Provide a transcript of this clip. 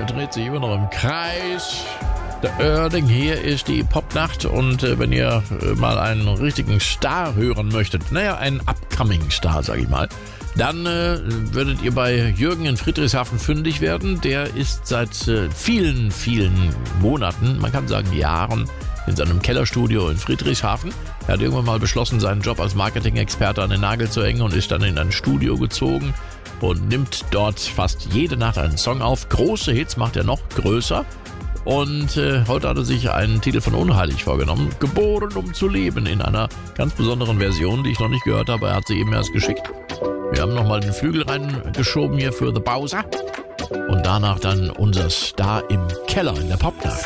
dreht sich immer noch im Kreis. Der Oerding, hier ist die Popnacht und wenn ihr mal einen richtigen Star hören möchtet, einen upcoming Star, sag ich mal, dann würdet ihr bei Jürgen in Friedrichshafen fündig werden. Der ist seit vielen, vielen Monaten, man kann sagen Jahren, in seinem Kellerstudio in Friedrichshafen. Er hat irgendwann mal beschlossen, seinen Job als Marketing-Experte an den Nagel zu hängen und ist dann in ein Studio gezogen und nimmt dort fast jede Nacht einen Song auf. Große Hits macht er noch größer. Und heute hat er sich einen Titel von Unheilig vorgenommen. Geboren, um zu leben, in einer ganz besonderen Version, die ich noch nicht gehört habe. Er hat sie eben erst geschickt. Wir haben nochmal den Flügel reingeschoben hier für The Bowser. Und danach dann unser Star im Keller in der Popnacht.